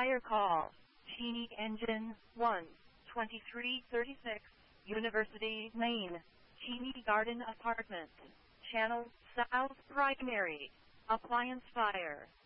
Fire call. Genie Engine 1, 2336, University Lane, Genie Garden Apartment, Channel South Primary, Appliance Fire.